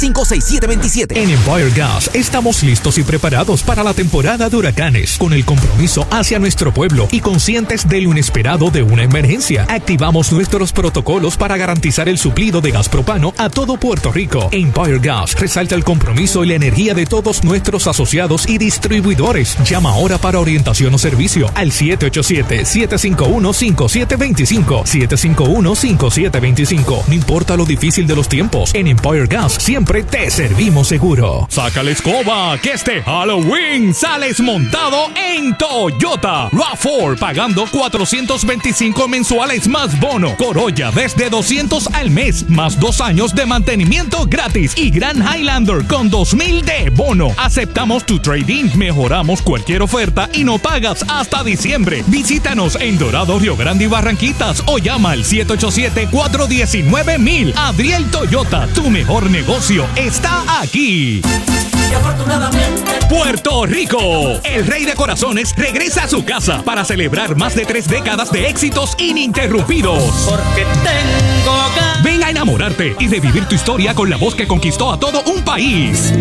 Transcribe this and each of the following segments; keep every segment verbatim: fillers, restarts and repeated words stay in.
cinco seis siete dos siete. En Empire Gas estamos listos y preparados para la temporada de huracanes, con el compromiso hacia nuestro pueblo y conscientes de lo inesperado de una emergencia. Activamos nuestros protocolos para garantizar el suplido de gas propano a todo Puerto Rico. Empire Gas resalta el compromiso y la energía de todos nuestros asociados y distribuidores. Llama ahora para orientación o servicio al siete ocho siete, siete cinco uno, cinco siete dos cinco, siete cinco uno, cinco siete dos cinco. No importa lo difícil de los tiempos, en Empire Gas siempre te servimos seguro. Saca la escoba, que este Halloween sales montado en Toyota. RAV cuatro pagando cuatrocientos veinticinco mensuales más bono. Corolla desde doscientos al mes, más dos años de mantenimiento gratis. Y Grand Highlander con dos mil de bono. Aceptamos tu trading, mejoramos cualquier oferta y no pagas hasta diciembre. Visítanos en Dorado, Río Grande y Barranquitas o llama al siete ocho siete, cuatro uno nueve, mil. Adriel Toyota, tu mejor negocio está aquí. Y afortunadamente Puerto Rico, el rey de corazones regresa a su casa para celebrar más de tres décadas de éxitos ininterrumpidos. Porque tengo ganas. Ven a enamorarte y revivir tu historia con la voz que conquistó a todo un país.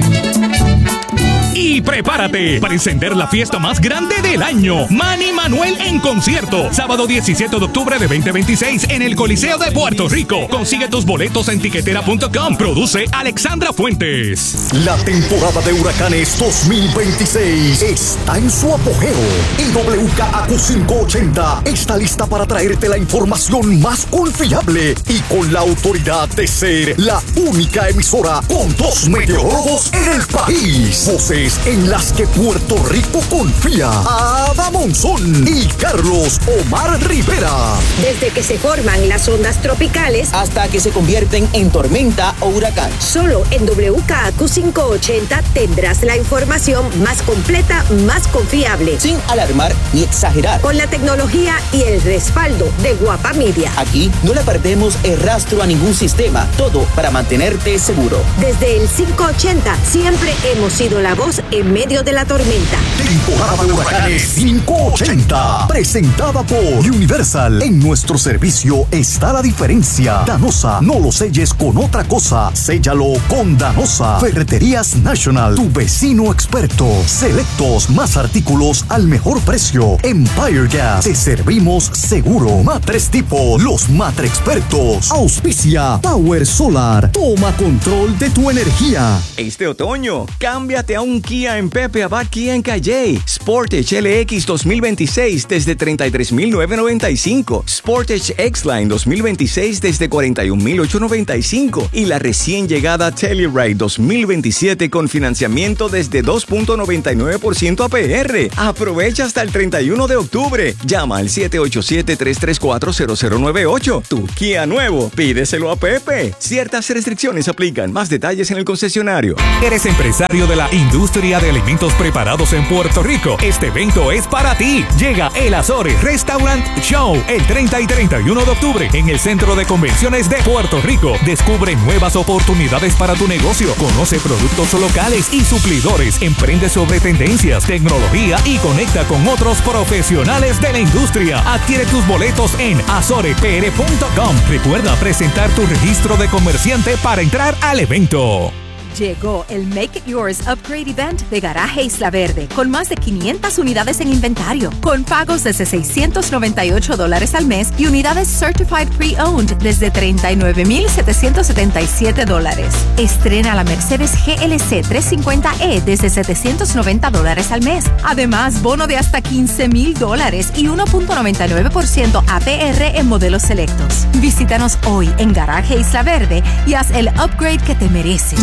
Y prepárate para encender la fiesta más grande del año. Manny Manuel en concierto. Sábado diecisiete de octubre de veinte veintiséis en el Coliseo de Puerto Rico. Consigue tus boletos en tiquetera punto com. Produce Alexandra Fuentes. La temporada de huracanes dos mil veintiséis está en su apogeo. Y W K A Q quinientos ochenta está lista para traerte la información más confiable y con la autoridad de ser la única emisora con dos meteorólogos en el país. Voces en las que Puerto Rico confía. Ada Monzón y Carlos Omar Rivera. Desde que se forman las ondas tropicales hasta que se convierten en tormenta o huracán. Solo en W K A Q quinientos ochenta tendrás la información más completa, más confiable. Sin alarmar ni exagerar. Con la tecnología y el respaldo de Guapa Media. Aquí no le perdemos el rastro a ningún sistema. Todo para mantenerte seguro. Desde el quinientos ochenta siempre hemos sido la voz en medio de la tormenta. Temporada de huracanes quinientos ochenta. Presentada por Universal. En nuestro servicio está la diferencia. Danosa, no lo selles con otra cosa. Séllalo con Danosa. Ferreterías National, tu vecino experto. Selectos, más artículos al mejor precio. Empire Gas, te servimos seguro. Matres Tipo, los matre expertos. Auspicia Power Solar. Toma control de tu energía. Este otoño, cámbiate a un Kia en Pepe Abad Kia en Calle. Sportage L X dos mil veintiséis desde treinta y tres mil novecientos noventa y cinco. Sportage X-Line dos mil veintiséis desde cuarenta y un mil ochocientos noventa y cinco. Y la recién llegada Telluride dos mil veintisiete con financiamiento desde dos punto noventa y nueve por ciento A P R. Aprovecha hasta el treinta y uno de octubre. Llama al siete ocho siete, tres tres cuatro, cero cero nueve ocho. Tu Kia nuevo, pídeselo a Pepe. Ciertas restricciones aplican. Más detalles en el concesionario. ¿Eres empresario de la industria de alimentos preparados en Puerto Rico? Este evento es para ti. Llega el Azores Restaurant Show el treinta y treinta y uno de octubre en el Centro de Convenciones de Puerto Rico. Descubre nuevas oportunidades para tu negocio. Conoce productos locales y suplidores. Emprende sobre tendencias, tecnología y conecta con otros profesionales de la industria. Adquiere tus boletos en azore p r punto com. Recuerda presentar tu registro de comerciante para entrar al evento. Llegó el Make It Yours Upgrade Event de Garaje Isla Verde, con más de quinientas unidades en inventario, con pagos desde seiscientos noventa y ocho dólares al mes y unidades Certified Pre-Owned desde treinta y nueve mil setecientos setenta y siete dólares. Estrena la Mercedes G L C trescientos cincuenta E desde setecientos noventa dólares al mes. Además, bono de hasta quince mil dólares y uno punto noventa y nueve por ciento A P R en modelos selectos. Visítanos hoy en Garaje Isla Verde y haz el upgrade que te mereces.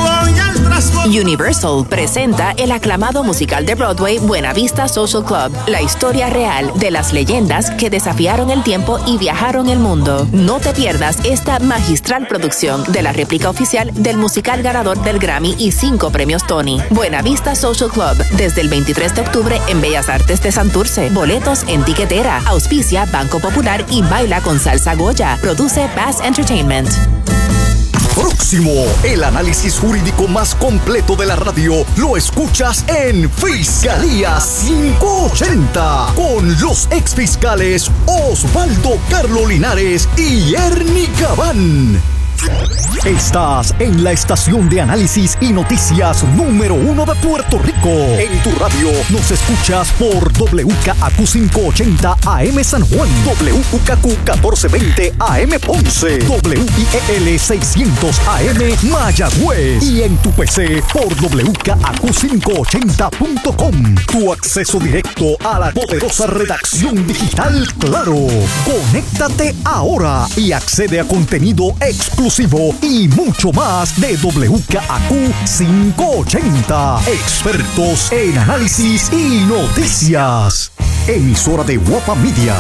Universal presenta el aclamado musical de Broadway Buena Vista Social Club, la historia real de las leyendas que desafiaron el tiempo y viajaron el mundo. No te pierdas esta magistral producción de la réplica oficial del musical ganador del Grammy y cinco premios Tony. Buena Vista Social Club, desde el veintitrés de octubre en Bellas Artes de Santurce. Boletos en tiquetera. Auspicia Banco Popular y Baila con Salsa Goya. Produce Bass Entertainment. Próximo, el análisis jurídico más completo de la radio lo escuchas en Fiscalía quinientos ochenta con los exfiscales Osvaldo Carlo Linares y Ernie Gabán. Estás en la estación de análisis y noticias número uno de Puerto Rico. En tu radio nos escuchas por W K A Q quinientos ochenta A M San Juan, W K A Q catorce veinte A M Ponce, W I E L seiscientos A M Mayagüez y en tu P C por W K A Q quinientos ochenta punto com. Tu acceso directo a la poderosa redacción digital Claro. Conéctate ahora y accede a contenido exclusivo y mucho más de W K A Q quinientos ochenta. Expertos en análisis y noticias. Emisora de Guapa Media.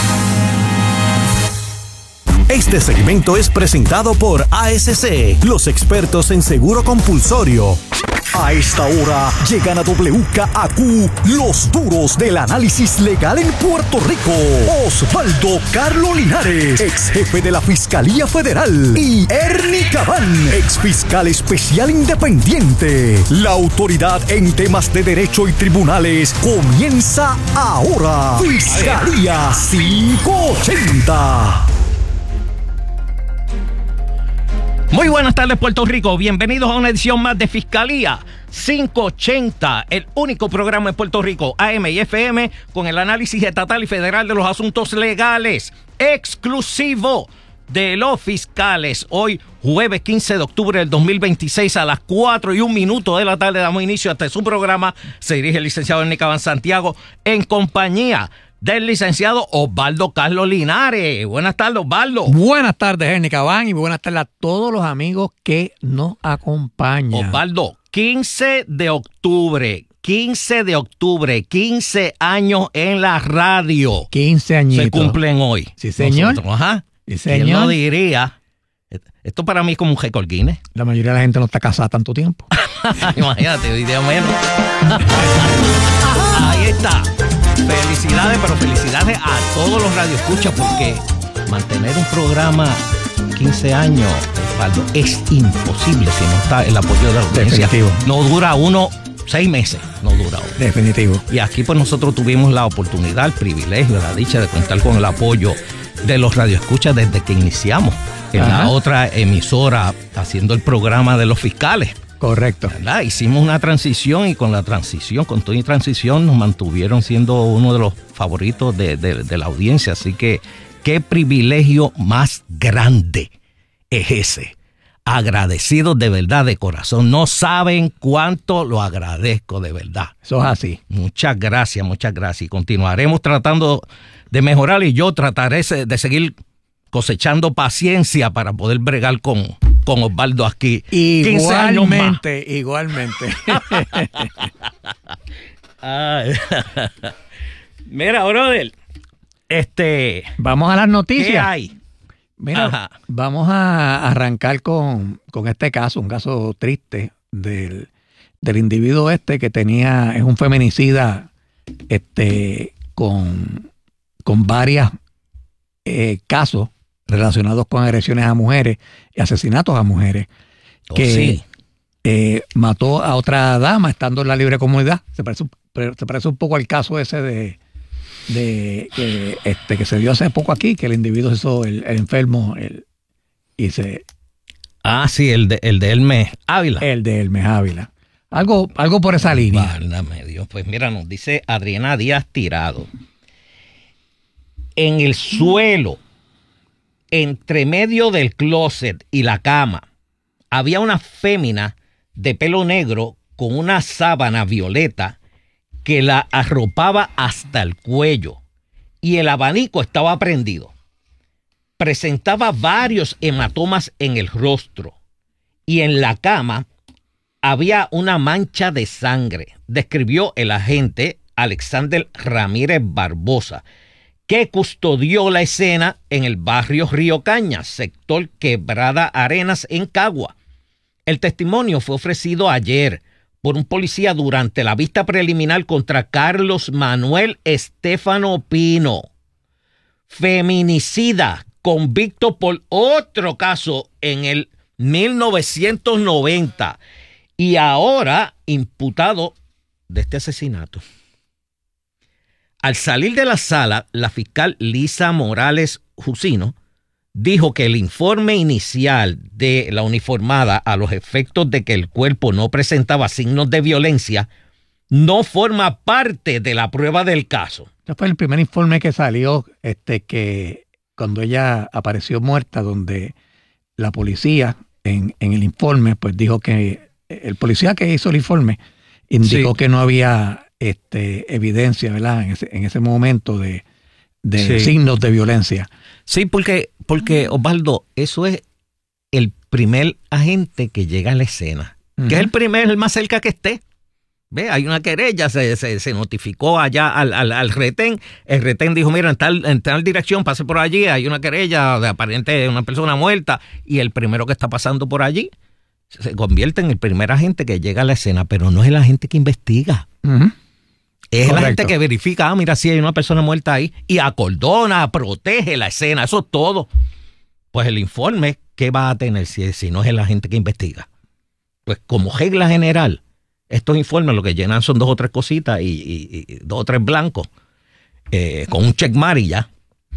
Este segmento es presentado por A S C, los expertos en seguro compulsorio. A esta hora llegan a W K A Q los duros del análisis legal en Puerto Rico. Osvaldo Carlos Linares, ex jefe de la Fiscalía Federal, y Ernie Cabán, ex fiscal especial independiente. La autoridad en temas de derecho y tribunales comienza ahora. Fiscalía quinientos ochenta. Muy buenas tardes, Puerto Rico. Bienvenidos a una edición más de Fiscalía quinientos ochenta, el único programa en Puerto Rico, A M y F M, con el análisis estatal y federal de los asuntos legales, exclusivo de los fiscales. Hoy, jueves quince de octubre del dos mil veintiséis, a las cuatro y un minuto de la tarde, damos inicio a este su programa. Se dirige el licenciado Ernie Cabán Santiago, en compañía del licenciado Osvaldo Carlos Linares. Buenas tardes, Osvaldo. Buenas tardes, Ernie Cabán, y buenas tardes a todos los amigos que nos acompañan. Osvaldo, quince de octubre, quince de octubre, quince años en la radio. quince añitos. Se cumplen hoy. Sí, señor. Nosotros, ajá. Sí, señor. ¿Quién lo diría? Esto para mí es como un récord Guinness. La mayoría de la gente no está casada tanto tiempo. Imagínate, hoy día menos. Ahí está. Felicidades, pero felicidades a todos los radioescuchas, porque mantener un programa quince años, Osvaldo, es imposible si no está el apoyo de la audiencia. Definitivo. No dura uno seis meses, no dura uno. Definitivo. Y aquí pues nosotros tuvimos la oportunidad, el privilegio, la dicha de contar con el apoyo de los radioescuchas desde que iniciamos en Ajá. la otra emisora haciendo el programa de los fiscales. Correcto. ¿Verdad? Hicimos una transición y con la transición, con toda transición, nos mantuvieron siendo uno de los favoritos de, de, de la audiencia. Así que, qué privilegio más grande es ese. Agradecidos de verdad, de corazón. No saben cuánto lo agradezco de verdad. Eso es así. Muchas gracias, muchas gracias. Y continuaremos tratando de mejorar, y yo trataré de seguir cosechando paciencia para poder bregar con, con Osvaldo aquí. Igualmente, igualmente. Mira, brother, este... Vamos a las noticias. ¿Qué hay? Mira, Ajá. vamos a arrancar con, con este caso, un caso triste del, del individuo este que tenía, es un feminicida este, con, con varios eh, casos relacionados con agresiones a mujeres y asesinatos a mujeres, oh, que sí. eh, mató a otra dama estando en la libre comunidad. Se parece, se parece un poco al caso ese de, de que, este, que se dio hace poco aquí, que el individuo se hizo el, el enfermo el, y se... Ah, sí, el de, el de Hermes Ávila. El de Hermes Ávila. Algo, algo por esa línea. Válgame Dios. Pues mira, nos dice Adriana Díaz Tirado. En el suelo, entre medio del closet y la cama, había una fémina de pelo negro con una sábana violeta que la arropaba hasta el cuello, y el abanico estaba prendido. Presentaba varios hematomas en el rostro, y en la cama había una mancha de sangre, describió el agente Alexander Ramírez Barbosa, que custodió la escena en el barrio Río Cañas, sector Quebrada Arenas, en Cagua. El testimonio fue ofrecido ayer por un policía durante la vista preliminar contra Carlos Manuel Estefano Pino, feminicida, convicto por otro caso en el mil novecientos noventa y ahora imputado de este asesinato. Al salir de la sala, la fiscal Lisa Morales Jusino dijo que el informe inicial de la uniformada a los efectos de que el cuerpo no presentaba signos de violencia no forma parte de la prueba del caso. Este fue el primer informe que salió, este, que cuando ella apareció muerta, donde la policía en, en el informe pues dijo que el policía que hizo el informe indicó sí. que no había este, evidencia, ¿verdad? En ese, en ese momento de, de sí. signos de violencia. Sí, porque, porque Osvaldo, eso es el primer agente que llega a la escena, uh-huh. que es el primer, el más cerca que esté. Ve, hay una querella, se, se, se notificó allá al, al, al retén. El retén dijo, mira, en tal, en tal dirección, pase por allí, hay una querella de aparente una persona muerta, y el primero que está pasando por allí se convierte en el primer agente que llega a la escena, pero no es el agente que investiga. Uh-huh. Es Correcto. El agente que verifica, ah, mira, sí hay una persona muerta ahí, y acordona, protege la escena, eso es todo. Pues el informe, ¿qué va a tener si, si no es el agente que investiga? Pues como regla general, estos informes lo que llenan son dos o tres cositas y, y, y dos o tres blancos, eh, con un checkmark y ya.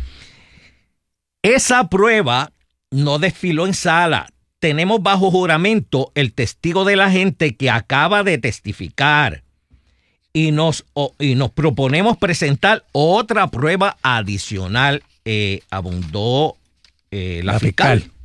Esa prueba no desfiló en sala. Tenemos bajo juramento el testigo de la gente que acaba de testificar. Y nos, o, y nos proponemos presentar otra prueba adicional, eh, abundó eh, la, la fiscal. fiscal.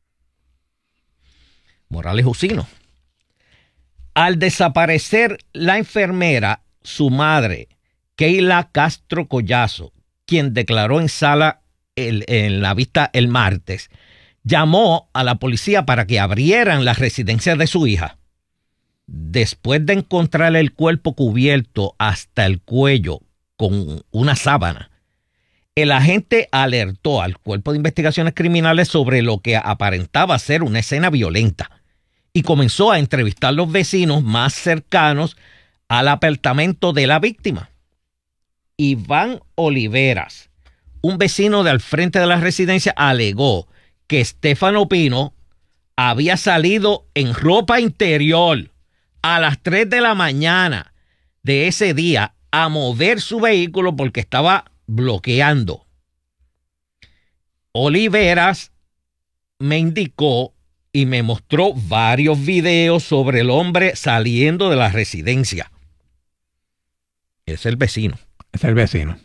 Morales Jusino. Al desaparecer la enfermera, su madre, Keila Castro Collazo, quien declaró en sala el, en la vista el martes, llamó a la policía para que abrieran la residencia de su hija. Después de encontrar el cuerpo cubierto hasta el cuello con una sábana, el agente alertó al Cuerpo de Investigaciones Criminales sobre lo que aparentaba ser una escena violenta y comenzó a entrevistar a los vecinos más cercanos al apartamento de la víctima. Iván Oliveras, un vecino de al frente de la residencia, alegó que Estefano Pino había salido en ropa interior a las tres de la mañana de ese día a mover su vehículo porque estaba bloqueando. Oliveras me indicó y me mostró varios videos sobre el hombre saliendo de la residencia. Es el vecino. Es el vecino.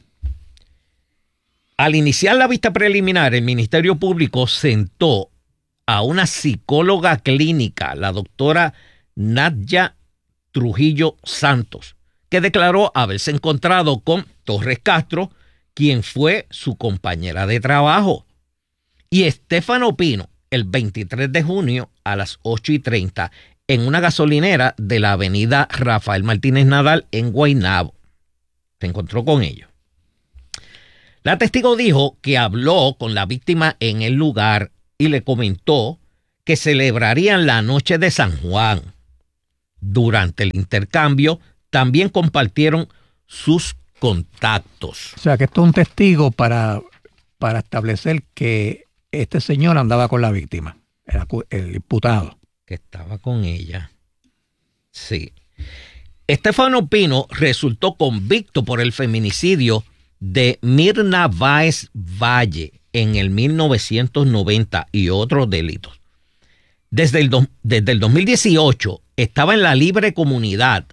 Al iniciar la vista preliminar, el Ministerio Público sentó a una psicóloga clínica, la doctora Nadia Trujillo Santos, que declaró haberse encontrado con Torres Castro, quien fue su compañera de trabajo, y Estefano Pino el veintitrés de junio a las ocho y treinta en una gasolinera de la avenida Rafael Martínez Nadal en Guaynabo. Se encontró con ellos. La testigo dijo que habló con la víctima en el lugar y le comentó que celebrarían la noche de San Juan. Durante el intercambio también compartieron sus contactos. O sea, que esto es un testigo para, para establecer que este señor andaba con la víctima, el, el imputado. Que estaba con ella. Sí. Estefano Pino resultó convicto por el feminicidio de Mirna Báez Valle en el mil novecientos noventa y otros delitos. Desde el, do, desde el dos mil dieciocho estaba en la libre comunidad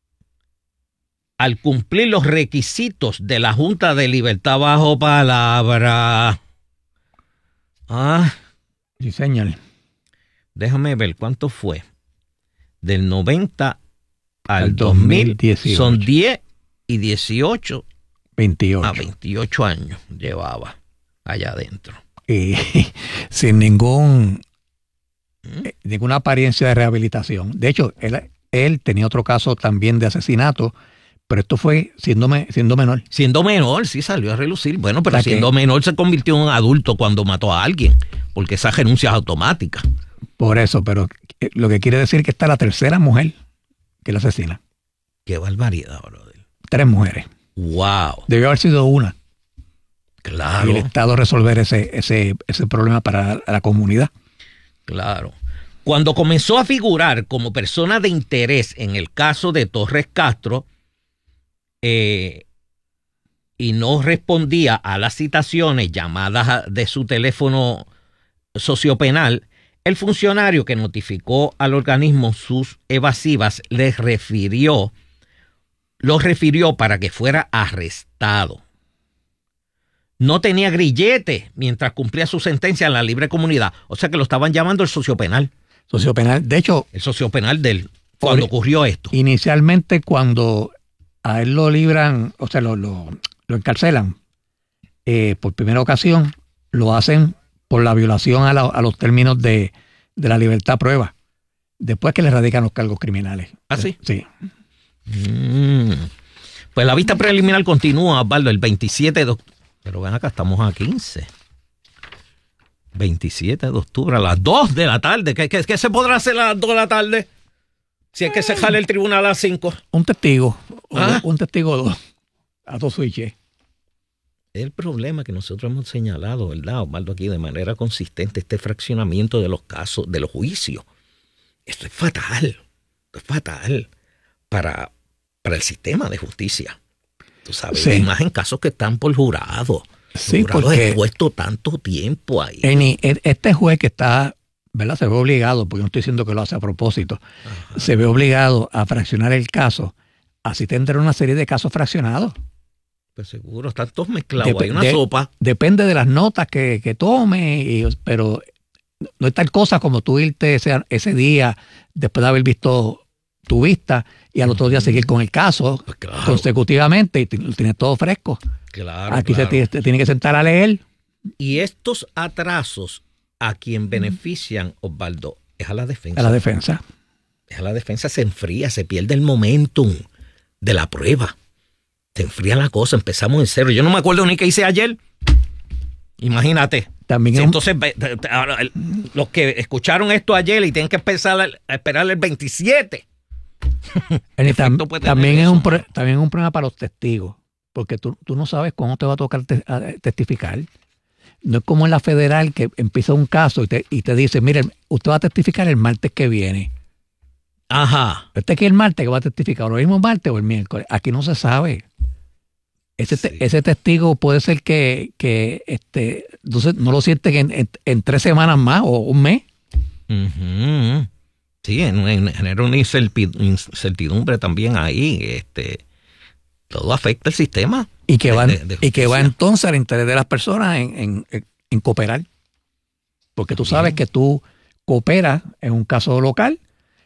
al cumplir los requisitos de la Junta de Libertad bajo palabra. Ah. Sí, señor. Déjame ver cuánto fue. Del noventa al dos mil dieciocho. Son diez y dieciocho. veintiocho. A veintiocho años llevaba allá adentro. Y sin ningún ¿Mm? eh, ninguna apariencia de rehabilitación. De hecho, él, él tenía otro caso también de asesinato, pero esto fue siendo, me, siendo menor. Siendo menor, sí salió a relucir. Bueno, pero siendo que, menor se convirtió en un adulto cuando mató a alguien, porque esa renuncia es automática. Por eso, pero lo que quiere decir que esta es la tercera mujer que la asesina. Qué barbaridad, brother. Tres mujeres. Wow. Debió haber sido una. Claro. Y el Estado resolver ese, ese, ese problema para la comunidad. Claro. Cuando comenzó a figurar como persona de interés en el caso de Torres Castro, eh, y no respondía a las citaciones, llamadas de su teléfono sociopenal, el funcionario que notificó al organismo sus evasivas le refirió, lo refirió para que fuera arrestado. No tenía grillete mientras cumplía su sentencia en la libre comunidad. O sea que lo estaban llamando el sociopenal. Sociopenal, de hecho. El sociopenal de él, cuando ocurrió esto. Inicialmente cuando a él lo libran, o sea, lo, lo, lo encarcelan eh, por primera ocasión, lo hacen por la violación a, la, a los términos de, de la libertad prueba. Después que le radican los cargos criminales. ¿Ah, sí? Sí. Mm. Pues la vista preliminar continúa, Osvaldo, el veintisiete de octubre. Pero ven acá, estamos a quince. veintisiete de octubre, a las dos de la tarde. ¿Qué, qué, qué se podrá hacer a las dos de la tarde? Si es que se jale el tribunal a las cinco. Un testigo. ¿Ah? Un testigo dos. A dos switches. El problema que nosotros hemos señalado, ¿verdad, Osvaldo? Aquí de manera consistente, este fraccionamiento de los casos, de los juicios. Esto es fatal. Esto es fatal para, para el sistema de justicia. Tú sabes, sí. Más en casos que están por jurado. Sí, jurado porque expuesto tanto tiempo ahí. Eni, este juez que está, ¿verdad? Se ve obligado, porque no estoy diciendo que lo hace a propósito, Ajá. se ve obligado a fraccionar el caso. Así tendrá una serie de casos fraccionados. Pues seguro, están todos mezclados. Dep- Hay una de, sopa. Depende de las notas que, que tome, y, pero no es tal cosa como tú irte ese, ese día después de haber visto tu vista y al otro día seguir con el caso pues claro. consecutivamente y lo tienes todo fresco. Claro, Aquí claro. se, te, te tiene que sentar a leer. Y estos atrasos a quien benefician, Osvaldo, es a la defensa. A la defensa. Es a la defensa, se enfría, se pierde el momentum de la prueba. Se enfría la cosa, empezamos en cero. Yo no me acuerdo ni qué hice ayer. Imagínate. También sí, un... Entonces, ahora, los que escucharon esto ayer y tienen que empezar a esperar el veintisiete. Tam, también, es un pro, también es un problema para los testigos, porque tú, tú no sabes cuándo te va a tocar te, a testificar. No es como en la federal que empieza un caso y te, y te dice, mire, usted va a testificar el martes que viene. Ajá. Este que es el martes que va a testificar, o el mismo martes o el miércoles. Aquí no se sabe. Ese, sí. te, ese testigo puede ser que, que este, entonces no lo sienten en, en, en tres semanas más o un mes. Uh-huh. Sí, en, en, genera una incertidumbre también ahí. Este, todo afecta el sistema. Y que, de, va, de, de y que va entonces al interés de las personas en, en, en cooperar. Porque tú sabes que tú cooperas en un caso local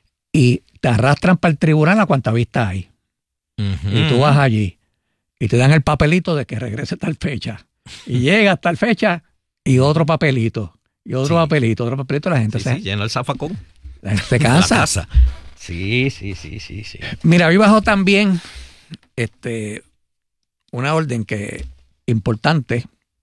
y te arrastran para el tribunal a cuanta vista hay. Uh-huh. Y tú vas allí y te dan el papelito de que regrese tal fecha. Y llega tal fecha y otro papelito. Y otro sí. papelito, otro papelito. La gente sí, se... Sí, llena el zafacón. Se cansa. Sí, sí, sí, sí, sí. Mira, hoy bajó también este, una orden que importante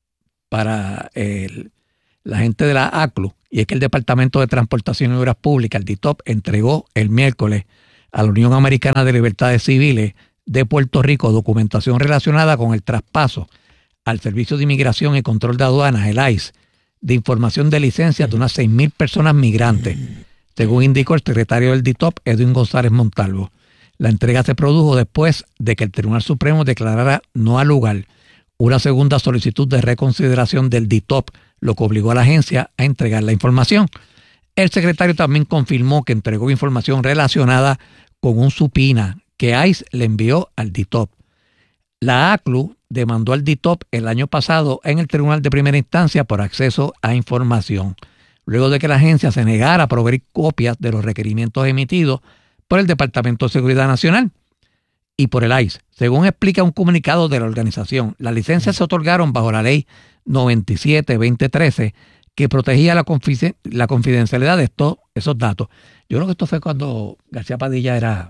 para el, la gente de la A C L U, y es que el Departamento de Transportación y Obras Públicas, el D I T O P, entregó el miércoles a la Unión Americana de Libertades Civiles de Puerto Rico documentación relacionada con el traspaso al Servicio de Inmigración y Control de Aduanas, el I C E, de información de licencias de unas seis mil personas migrantes, según indicó el secretario del D I T O P, Edwin González Montalvo. La entrega se produjo después de que el Tribunal Supremo declarara no al lugar una segunda solicitud de reconsideración del D I T O P, lo que obligó a la agencia a entregar la información. El secretario también confirmó que entregó información relacionada con un subpoena que I C E le envió al D I T O P. La A C L U demandó al D I T O P el año pasado en el Tribunal de Primera Instancia por acceso a información, luego de que la agencia se negara a proveer copias de los requerimientos emitidos por el Departamento de Seguridad Nacional y por el I C E. Según explica un comunicado de la organización, las licencias se otorgaron bajo la Ley noventa y siete guion veinte trece, que protegía la, confiden- la confidencialidad de estos, esos datos. Yo creo que esto fue cuando García Padilla era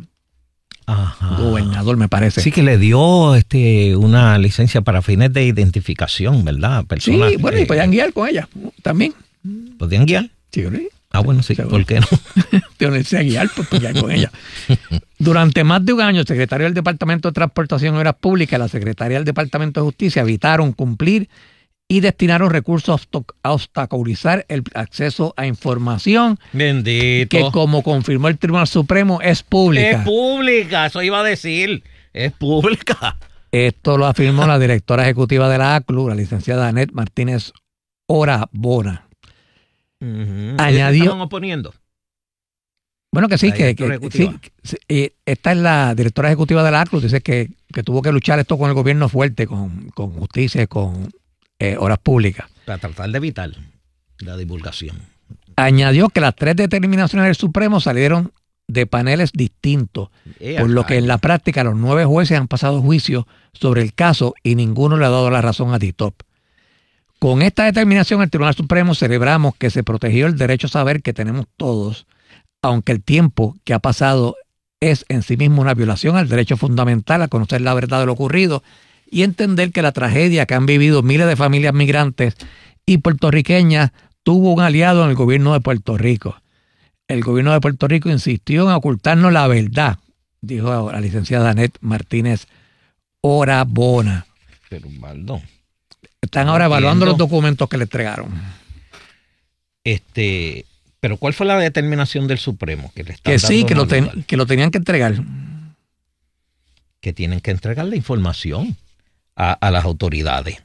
Ajá. gobernador, me parece. Sí, que le dio este una licencia para fines de identificación, ¿verdad? Personas sí, bueno, que, y podían guiar con ella también. ¿Podían guiar? Sí, ¿sí? Ah, bueno, sí, ¿sí? ¿Por qué no? Te necesita guiar, pues guiar con ella. Durante más de un año, el secretario del Departamento de Transportación y Obras Públicas y la secretaria del Departamento de Justicia evitaron cumplir y destinaron recursos a obstaculizar el acceso a información. Bendito. Que, como confirmó el Tribunal Supremo, es pública. Es pública, eso iba a decir. Es pública. Esto lo afirmó la directora ejecutiva de la A C L U, la licenciada Anet Martínez Orabona. Uh-huh. Añadió. ¿Estaban oponiendo? Bueno, que sí, que, que sí, sí, esta es la directora ejecutiva de la A C L U, dice que, que tuvo que luchar esto con el gobierno fuerte, con, con justicia, con eh, horas públicas. Para tratar de evitar la divulgación. Añadió que las tres determinaciones del Supremo salieron de paneles distintos, Eh, por lo que en la práctica los nueve jueces han pasado juicio sobre el caso y ninguno le ha dado la razón a Titop. Con esta determinación, el Tribunal Supremo celebramos que se protegió el derecho a saber que tenemos todos, aunque el tiempo que ha pasado es en sí mismo una violación al derecho fundamental a conocer la verdad de lo ocurrido y entender que la tragedia que han vivido miles de familias migrantes y puertorriqueñas tuvo un aliado en el gobierno de Puerto Rico. El gobierno de Puerto Rico insistió en ocultarnos la verdad, dijo la licenciada Anet Martínez Orabona. Pero, Baldo, están ahora evaluando los documentos que le entregaron. Este, pero ¿cuál fue la determinación del Supremo? Que, le que sí, que lo, ten, que lo tenían que entregar. Que tienen que entregar la información a, a las autoridades.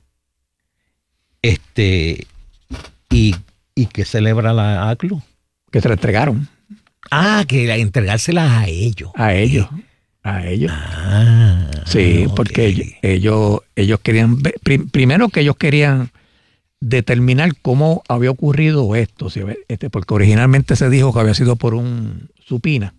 Este, y, y que celebra la A C L U. Que se la entregaron. Ah, que entregárselas a ellos. A ellos. A ellos. Ah, sí, okay. Porque ellos, ellos, ellos querían, ver, primero que ellos querían determinar cómo había ocurrido esto, este, porque originalmente se dijo que había sido por un supina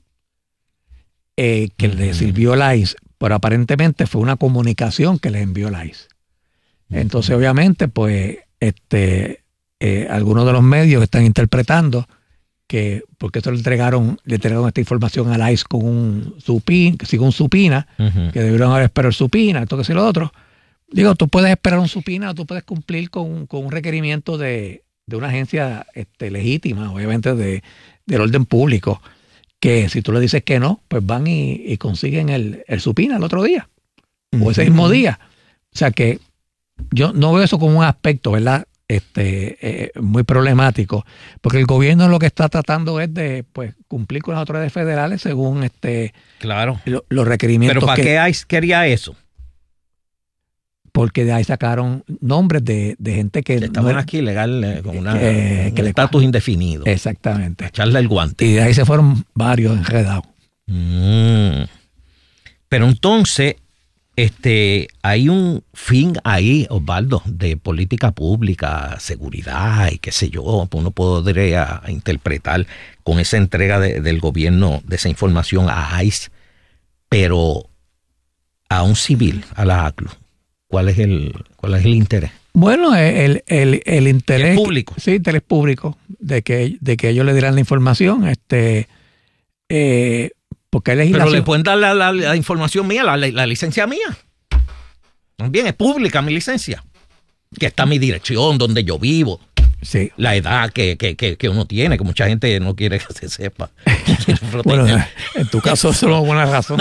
eh, que uh-huh. le sirvió el I C E, pero aparentemente fue una comunicación que les envió el I C E. Uh-huh. Entonces, obviamente, pues, este, eh, algunos de los medios están interpretando que porque eso le entregaron, le entregaron esta información al I C E con un supina, con un supina, uh-huh. que debieron haber esperado el supina, esto que sí lo otro. Digo, tú puedes esperar un supina, tú puedes cumplir con, con un requerimiento de, de una agencia este, legítima, obviamente de, del orden público, que si tú le dices que no, pues van y, y consiguen el, el supina el otro día, uh-huh. o ese mismo día. O sea que yo no veo eso como un aspecto, ¿verdad? Este, eh, muy problemático, porque el gobierno lo que está tratando es de pues cumplir con las autoridades federales según este claro lo, los requerimientos. Pero ¿para que, qué I C E quería eso? Porque de ahí sacaron nombres de, de gente que estaban no, aquí legal eh, con una, eh, un estatus indefinido. Exactamente. Echarle el guante. Y de ahí se fueron varios enredados. Mm. Pero entonces Este, hay un fin ahí, Osvaldo, de política pública, seguridad y qué sé yo, uno podría interpretar con esa entrega de, del gobierno de esa información a I C E, pero a un civil, a la A C L U, ¿cuál es el, cuál es el interés? Bueno, el, el, el interés... ¿El público? Sí, interés público, de que, de que ellos le dieran la información, este... Eh, porque hay legislación. Pero le pueden dar la, la, la información mía, la, la licencia mía. También es pública mi licencia. Que está mi dirección, donde yo vivo. Sí. La edad que, que, que, que uno tiene, que mucha gente no quiere que se sepa. Bueno, en tu caso eso no es buena razón.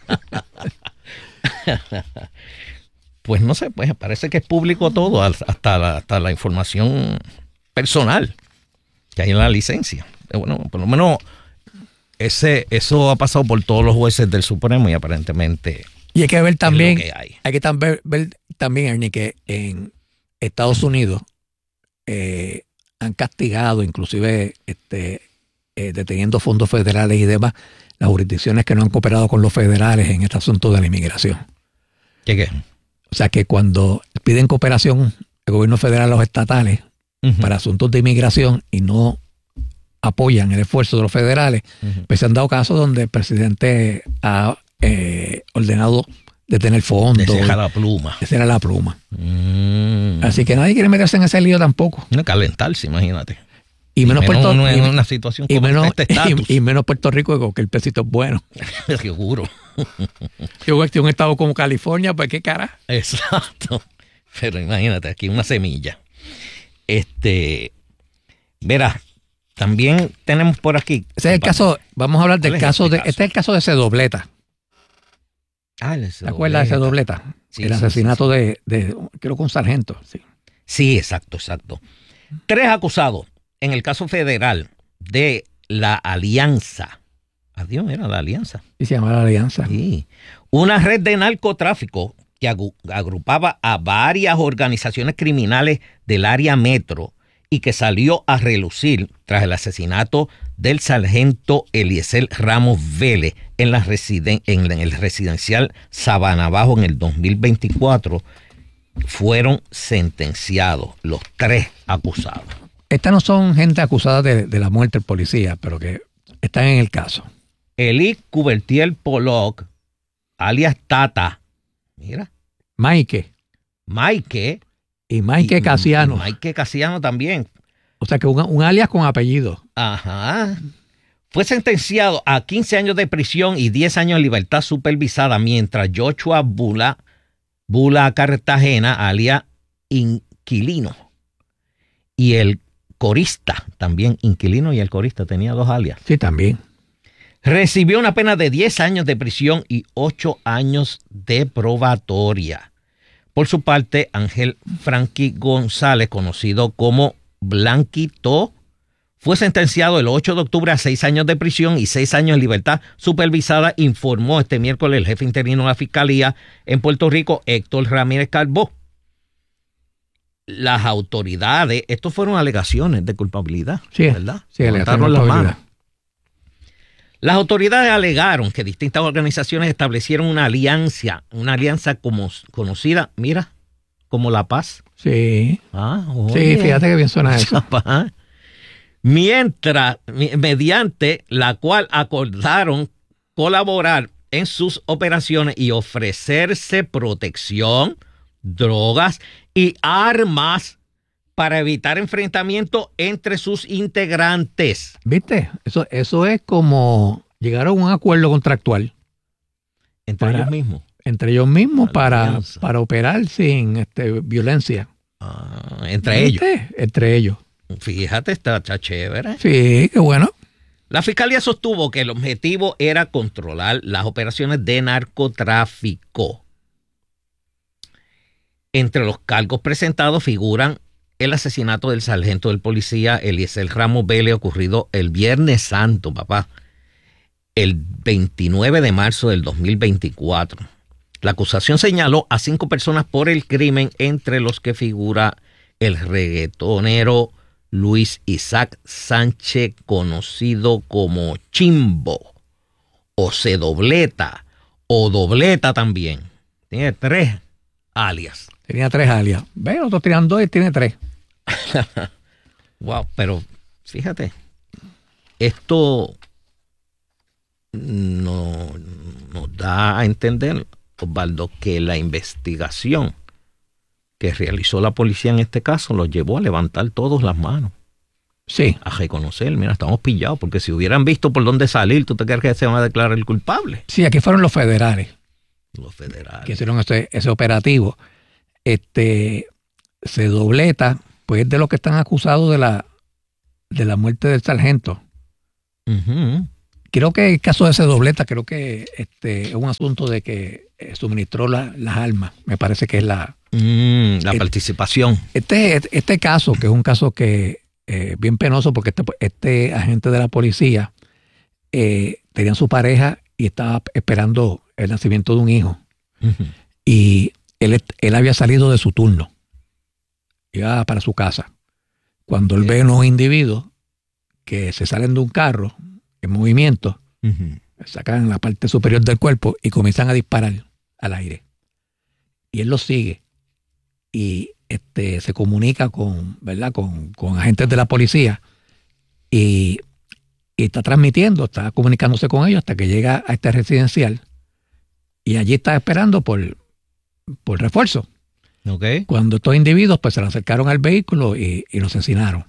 Pues no sé, pues parece que es público todo, hasta la, hasta la información personal que hay en la licencia. Bueno, por lo menos... Ese, eso ha pasado por todos los jueces del Supremo y aparentemente... Y hay que ver también, que hay. hay que también ver también, Ernie, que en Estados Unidos eh, han castigado, inclusive este, eh, deteniendo fondos federales y demás, las jurisdicciones que no han cooperado con los federales en este asunto de la inmigración. ¿Qué qué? O sea que cuando piden cooperación el gobierno federal a los estatales uh-huh. para asuntos de inmigración y no apoyan el esfuerzo de los federales, uh-huh. pues se han dado casos donde el presidente ha eh, ordenado detener fondos. Dejar la pluma. Dejar la pluma. Mm. Así que nadie quiere meterse en ese lío tampoco. No calentarse, imagínate. Y, y menos, menos Puerto, en una situación y como menos, este estatus. Y, y menos Puerto Rico, que el pesito es bueno. Seguro. Yo estoy en un estado como California, pues qué cara. Exacto. Pero imagínate, aquí una semilla. Este, verás, también tenemos por aquí. Ese es el caso, vamos a hablar del caso este de, caso? este es el caso de Cedobleta. Ah, el ¿Te acuerdas de Cedobleta? Sí, el sí, asesinato sí, sí. De, de, creo que un sargento. Sí. sí, exacto, exacto. Tres acusados en el caso federal de la Alianza. Adiós, era la Alianza. Y se llama la Alianza. Sí. Una red de narcotráfico que agrupaba a varias organizaciones criminales del área metro y que salió a relucir tras el asesinato del sargento Eliezer Ramos Vélez en, la residen- en el residencial Sabana Bajo en el dos mil veinticuatro, fueron sentenciados los tres acusados. Estas no son gente acusada de, de la muerte del policía, pero que están en el caso. Eli Cubertier Pollock, alias Tata, mira. Maike. Maike. Y Maike y, Casiano. Y Maike Casiano también. O sea que un, un alias con apellido. Ajá. Fue sentenciado a quince años de prisión y diez años de libertad supervisada, mientras Joshua Bula, Bula Cartagena, alias Inquilino, y el corista, también Inquilino y el corista, tenía dos alias. Sí, también. Recibió una pena de diez años de prisión y ocho años de probatoria. Por su parte, Ángel Frankie González, conocido como Blanquito, fue sentenciado el ocho de octubre a seis años de prisión y seis años de libertad supervisada, informó este miércoles el jefe interino de la Fiscalía en Puerto Rico, Héctor Ramírez Carbó. Las autoridades, estos fueron alegaciones de culpabilidad, sí, ¿verdad? Sí, alegaciones de culpabilidad. Las autoridades alegaron que distintas organizaciones establecieron una alianza, una alianza como, conocida, mira, como La Paz. Sí. Ah, sí, fíjate que bien suena eso. Mientras, mediante la cual acordaron colaborar en sus operaciones y ofrecerse protección, drogas y armas para evitar enfrentamientos entre sus integrantes. ¿Viste? Eso, eso es como llegar a un acuerdo contractual. Entre para, ellos mismos. Entre ellos mismos para, para operar sin este, violencia. Ah, entre ¿Viste? ellos. Entre ellos. Fíjate, está, está chévere. Sí, qué bueno. La fiscalía sostuvo que el objetivo era controlar las operaciones de narcotráfico. Entre los cargos presentados figuran el asesinato del sargento del policía Eliezer Ramos Vélez, ocurrido el Viernes Santo, papá, el veintinueve de marzo del dos mil veinticuatro. La acusación señaló a cinco personas por el crimen, entre los que figura el reggaetonero Luis Isaac Sánchez, conocido como Chimbo, o C Dobleta, o Dobleta también. Tiene tres alias. Tenía tres alias. Ve, los otros tiran dos y tiene tres. Wow, pero fíjate, esto no, nos da a entender, Osvaldo, que la investigación que realizó la policía en este caso los llevó a levantar todos las manos. Sí. A reconocer, mira, estamos pillados, porque si hubieran visto por dónde salir, ¿tú te crees que se van a declarar el culpable? Sí, aquí fueron los federales. Los federales. Que hicieron ese, ese operativo. Este, se dobleta, pues es de los que están acusados de la, de la muerte del sargento. Uh-huh. Creo que el caso de ese dobleta, creo que este, es un asunto de que eh, suministró la, las armas. Me parece que es la... Mm, la el, participación. Este, este caso, que es un caso que eh, bien penoso, porque este, este agente de la policía eh, tenía su pareja y estaba esperando el nacimiento de un hijo. Uh-huh. Y él, él había salido de su turno. Iba para su casa. Cuando él ve unos individuos que se salen de un carro en movimiento, uh-huh. sacan la parte superior del cuerpo y comienzan a disparar al aire. Y él los sigue y este, se comunica con, ¿verdad? Con, con agentes de la policía y, y está transmitiendo, está comunicándose con ellos hasta que llega a este residencial y allí está esperando por, por refuerzo. Okay. Cuando estos individuos pues se le acercaron al vehículo y, y los asesinaron.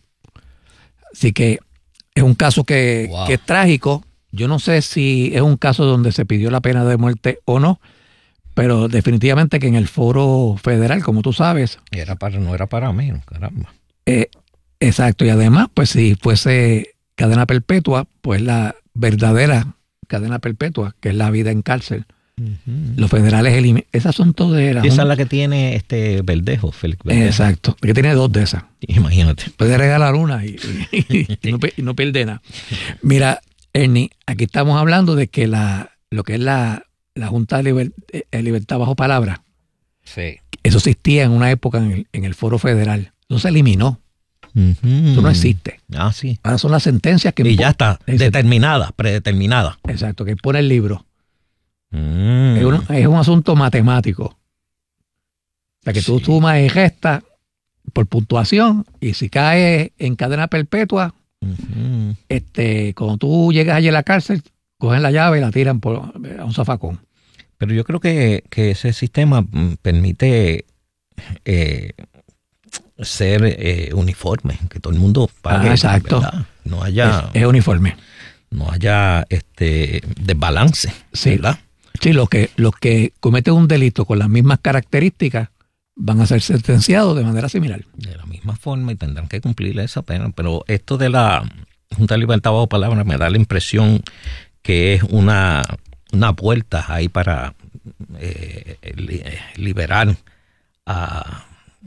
Así que es un caso que, wow. que es trágico. Yo no sé si es un caso donde se pidió la pena de muerte o no, pero definitivamente que en el foro federal, como tú sabes... Era para, no era para menos, caramba. Eh, exacto, y además, pues si fuese cadena perpetua, pues la verdadera cadena perpetua, que es la vida en cárcel, uh-huh. los federales eliminan... Ese asunto de la... Esa es la que tiene este Verdejo, Félix Verdejo. Exacto, que tiene dos de esas. Imagínate. Puede regalar una y, y, y, no, y no pierde nada. Mira, Ernie, aquí estamos hablando de que la lo que es la, la Junta de Liber, eh, Libertad Bajo Palabra Sí. Eso existía en una época en el, en el Foro Federal. Eso se eliminó. Uh-huh. Eso no existe. Ah, sí. Ahora son las sentencias que... Y ya está, dice, determinada, predeterminada. Exacto, que pone el libro. Mm. Es, un, es un asunto matemático. O sea, que tú Sí. sumas y restas por puntuación, y si caes en cadena perpetua, Uh-huh. este, cuando tú llegas allí a la cárcel, cogen la llave y la tiran por, a un zafacón. Pero yo creo que, que ese sistema mm, permite eh, ser eh, uniforme, que todo el mundo pague. Ah, exacto. ¿Verdad? No haya, Es, es uniforme. no haya este desbalance, Sí. ¿verdad? Sí, los que, los que cometen un delito con las mismas características van a ser sentenciados de manera similar. De la misma forma y tendrán que cumplir esa pena. Pero esto de la Junta de Libertad Bajo Palabra me da la impresión que es una, una puerta ahí para eh, li- liberar a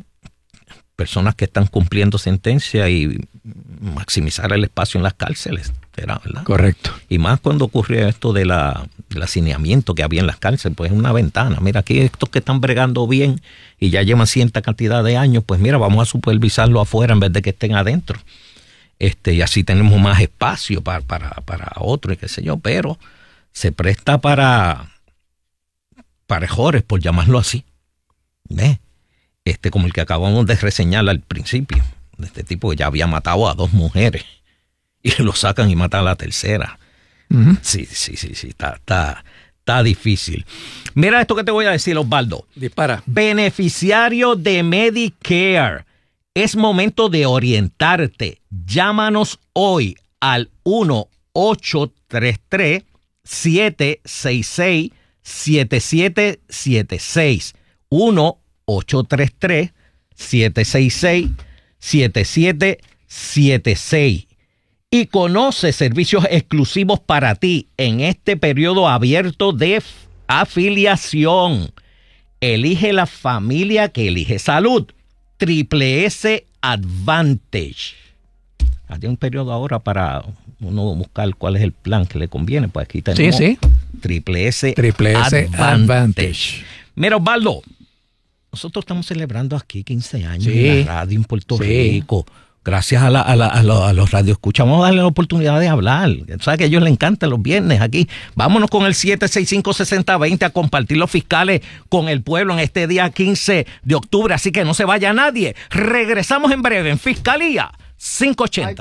personas que están cumpliendo sentencia y maximizar el espacio en las cárceles, ¿verdad? Correcto. Y más cuando ocurrió esto de la, del hacinamiento que había en las cárceles, pues es una ventana. Mira, aquí estos que están bregando bien y ya llevan cierta cantidad de años, pues mira, vamos a supervisarlo afuera en vez de que estén adentro. Este, y así tenemos más espacio para, para, para otro y qué sé yo, pero se presta para parejores, por llamarlo así. ¿Ves? Este, como el que acabamos de reseñar al principio, de este tipo que ya había matado a dos mujeres y lo sacan y matan a la tercera. Uh-huh. Sí, sí, sí, sí, está, está, está difícil. Mira esto que te voy a decir, Osvaldo. Dispara. Beneficiario de Medicare. Es momento de orientarte. Llámanos hoy al uno ocho tres tres, siete seis seis, siete siete siete seis. uno ocho tres tres, siete seis seis, siete siete siete seis. Y conoce servicios exclusivos para ti en este periodo abierto de afiliación. Elige la familia que elige salud. Triple S Advantage. Hay un periodo ahora para uno buscar cuál es el plan que le conviene. Pues aquí tenemos Sí, sí. Triple S, Triple S Advantage. Advantage. Mira, Osvaldo, nosotros estamos celebrando aquí quince años Sí. en la radio en Puerto Sí. Rico. Gracias a, la, a, la, a, lo, a los radioescuchas. Vamos a darle la oportunidad de hablar. ¿Sabes que a ellos les encanta los viernes aquí? Vámonos con el siete seis cinco, seis cero dos cero a compartir los fiscales con el pueblo en este día quince de octubre. Así que no se vaya nadie. Regresamos en breve en Fiscalía cinco ochenta.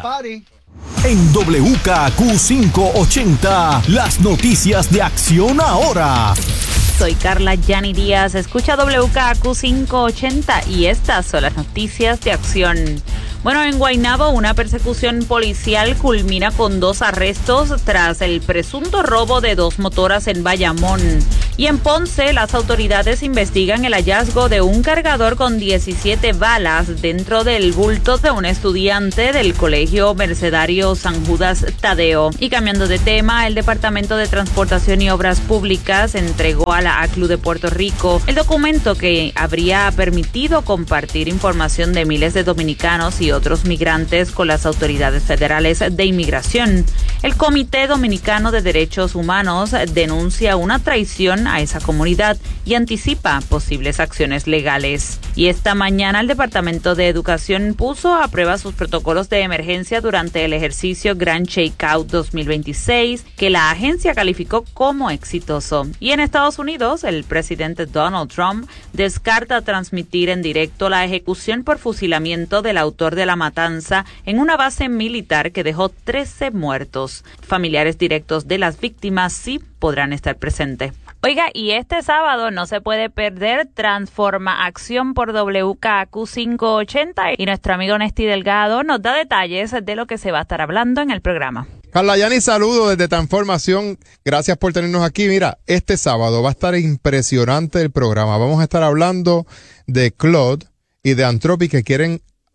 En W K Q quinientos ochenta, las noticias de Acción Ahora. Soy Carla Yani Díaz, escucha W K Q quinientos ochenta y estas son las noticias de acción. Bueno, en Guaynabo una persecución policial culmina con dos arrestos tras el presunto robo de dos motoras en Bayamón. Y en Ponce las autoridades investigan el hallazgo de un cargador con diecisiete balas dentro del bulto de un estudiante del Colegio Mercedario San Judas Tadeo. Y cambiando de tema, el Departamento de Transportación y Obras Públicas entregó a la A C L U de Puerto Rico el documento que habría permitido compartir información de miles de dominicanos y otros migrantes con las autoridades federales de inmigración. El Comité Dominicano de Derechos Humanos denuncia una traición a esa comunidad y anticipa posibles acciones legales. Y esta mañana el Departamento de Educación puso a prueba sus protocolos de emergencia durante el ejercicio Grand Shakeout dos mil veintiséis, que la agencia calificó como exitoso. Y en Estados Unidos, el presidente Donald Trump descarta transmitir en directo la ejecución por fusilamiento del autor de la matanza en una base militar que dejó trece muertos. Familiares directos de las víctimas sí podrán estar presentes. Oiga, y este sábado no se puede perder Transforma Acción por W K Q quinientos ochenta y nuestro amigo Nesti Delgado nos da detalles de lo que se va a estar hablando en el programa. Carla Yani, saludo desde Transformación. Gracias por tenernos aquí. Mira, este sábado va a estar impresionante el programa. Vamos a estar hablando de Claude y de Anthropic, que quieren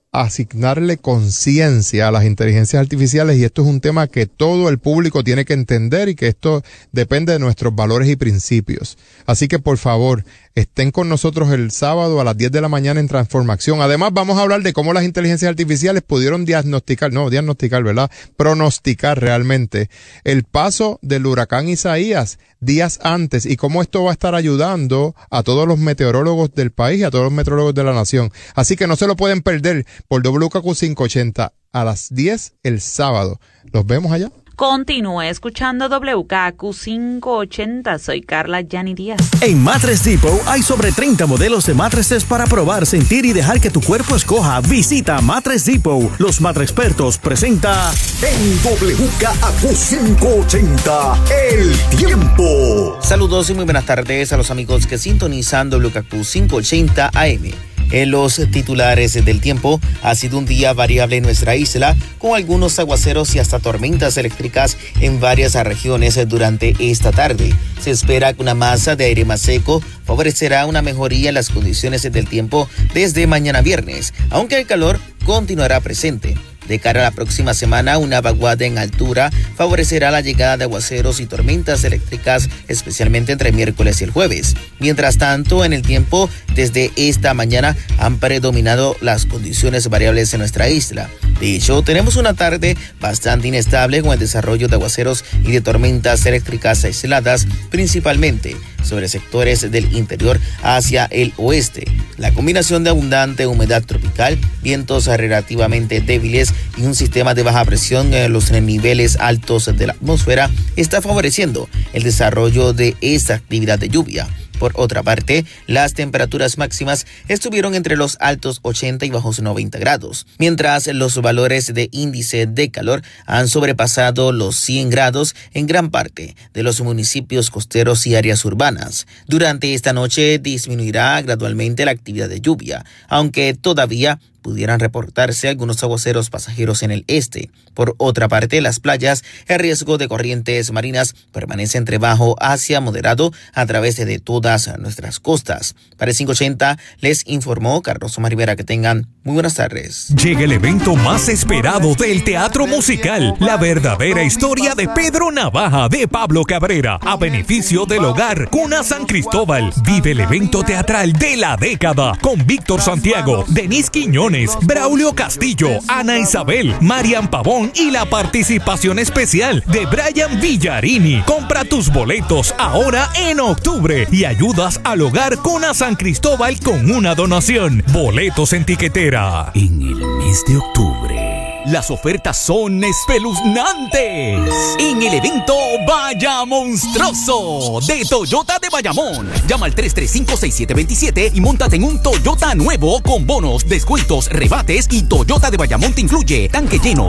asignarle conciencia a las inteligencias artificiales, y esto es un tema que todo el público tiene que entender y que esto depende de nuestros valores y principios. Así que por favor, estén con nosotros el sábado a las diez de la mañana en Transformación. Además, vamos a hablar de cómo las inteligencias artificiales pudieron diagnosticar, no, diagnosticar, ¿verdad? Pronosticar realmente el paso del huracán Isaías días antes y cómo esto va a estar ayudando a todos los meteorólogos del país y a todos los meteorólogos de la nación. Así que no se lo pueden perder por W K Q quinientos ochenta a las diez el sábado. ¿Los vemos allá? Continúe escuchando W K Q quinientos ochenta. Soy Carla Yanni Díaz. En Mattress Depot hay sobre treinta modelos de mattresses para probar, sentir y dejar que tu cuerpo escoja. Visita Mattress Depot. Los Mattrexpertos presenta en W K Q quinientos ochenta El Tiempo. Saludos y muy buenas tardes a los amigos que sintonizan W K Q quinientos ochenta A M. En los titulares del tiempo, ha sido un día variable en nuestra isla, con algunos aguaceros y hasta tormentas eléctricas en varias regiones durante esta tarde. Se espera que una masa de aire más seco favorecerá una mejoría en las condiciones del tiempo desde mañana viernes, aunque el calor continuará presente. De cara a la próxima semana, una vaguada en altura favorecerá la llegada de aguaceros y tormentas eléctricas, especialmente entre miércoles y el jueves. Mientras tanto, en el tiempo, desde esta mañana han predominado las condiciones variables en nuestra isla. De hecho, tenemos una tarde bastante inestable con el desarrollo de aguaceros y de tormentas eléctricas aisladas, principalmente sobre sectores del interior hacia el oeste. La combinación de abundante humedad tropical, vientos relativamente débiles y un sistema de baja presión en los niveles altos de la atmósfera está favoreciendo el desarrollo de esta actividad de lluvia. Por otra parte, las temperaturas máximas estuvieron entre los altos ochenta y bajos noventa grados, mientras los valores de índice de calor han sobrepasado los cien grados en gran parte de los municipios costeros y áreas urbanas. Durante esta noche disminuirá gradualmente la actividad de lluvia, aunque todavía pudieran reportarse algunos aguaceros pasajeros en el este. Por otra parte, las playas, el riesgo de corrientes marinas permanece entre bajo hacia moderado a través de todas nuestras costas. Para el quinientos ochenta les informó Carlos Omar Rivera. Que tengan muy buenas tardes. Llega el evento más esperado del teatro musical, la verdadera historia de Pedro Navaja de Pablo Cabrera, a beneficio del hogar Cuna San Cristóbal. Vive el evento teatral de la década con Víctor Santiago, Denise Quiñones, Braulio Castillo, Ana Isabel, Marian Pavón y la participación especial de Brian Villarini. Compra tus boletos ahora en octubre y ayudas al hogar Cuna San Cristóbal con una donación. Boletos en tiquetera. En el mes de octubre, las ofertas son espeluznantes. En el evento Vaya Monstruoso de Toyota de Bayamón. Llama al tres tres cinco, seis siete dos siete y móntate en un Toyota nuevo con bonos, descuentos, rebates, y Toyota de Bayamón te incluye tanque lleno,